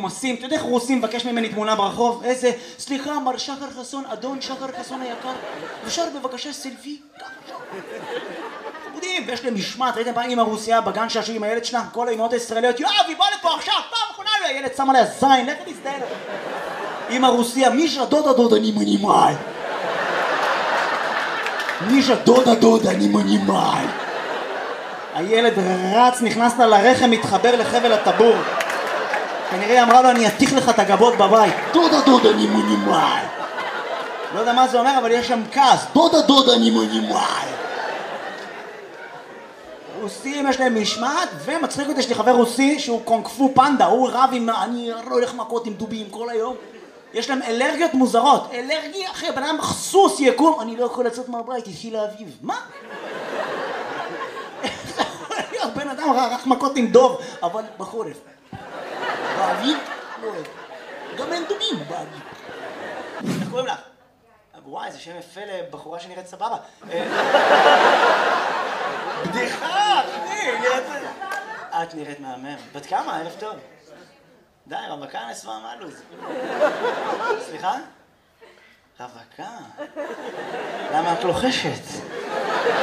מנומסים. אתה יודע איך רוסים מבקש ממני תמונה ברחוב? איזה, סליחה, מר שחר חסון, אדון שחר חסון היקר, אפשר בבקשה סלפי? חמודים, ויש להם משמעת. ראיתם פעם אמא רוסיה בגן שעשועים עם הילד שלה? כל האמהות הישראליות, יואבי, בוא לפה עכשיו, פעם אחרונה, הילד שם עליה זין, לך תסתער. אמא רוסיה, מישה, דודה, אני מנימאי. מישה, דודה, אני מנימאי. הילד רץ, נכנס לה לרחם, מתחבר לחבל הטבור. כנראה אמרה לו, אני אתיך לך את הגבות בבית. דודה, אני מנימאי. לא יודע מה זה אומר, אבל יש שם כעס. דודה, אני מנימאי. רוסים יש להם משמעת, ומצחיק אותי, יש לי חבר רוסי שהוא קונג-פו פנדה, הוא רב עם, אני לא הולך מכות עם דובים כל היום. יש להם אלרגיות מוזרות. אלרגיה, אחי, בן אדם סוס יקום, אני לא יכול לצאת מהבית, התחיל האביב. מה? בן אדם רק מכות עם דוב, אבל בחורף. באביב? לא אוהב. גם אין דובים באביב. איך קוראים לך? וואי, זה שם יפה לבחורה שנראית סבבה. בדיחה, אחי, את נראית מהמם. בת כמה? ערב טוב. די, רווקה נסווה מלוז. סליחה? רווקה? למה את לוחשת?